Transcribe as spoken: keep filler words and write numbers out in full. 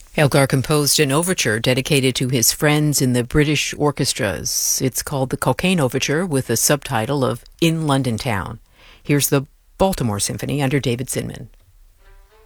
Elgar composed an overture dedicated to his friends in the British orchestras. It's called the Cockaigne Overture with a subtitle of In London Town. Here's the Baltimore Symphony under David Zinman.